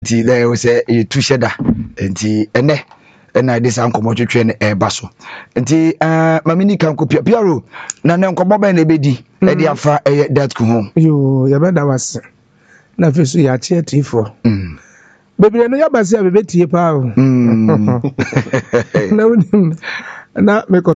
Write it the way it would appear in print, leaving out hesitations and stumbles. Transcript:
ti le say tu sheda nti ene na de san komo twetwe ne eba so nti mamini kan ko piaro na ne nkomo ba na ebedi e de afa that ko ho yo ya beda wase na fesu ya chetifo bebere no ya base a bebetie pa o na unim na me